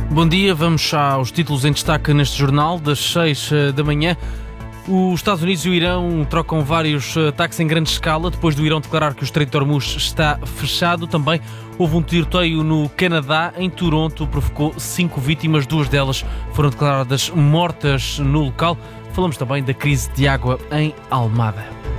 Bom dia, vamos aos títulos em destaque neste jornal das 6 da manhã. Os Estados Unidos e o Irão trocam vários ataques em grande escala depois do Irão declarar que o Estreito de Hormuz está fechado. Também houve um tiroteio no Canadá, em Toronto, provocou 5 vítimas, 2 delas foram declaradas mortas no local. Falamos também da crise de água em Almada.